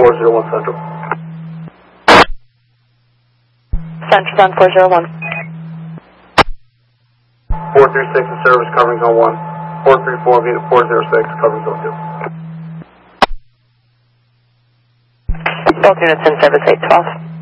401 Central. Central's on 401. 436 in service, covering zone 1. 434 via 406, covering zone 2. Both units in service 812.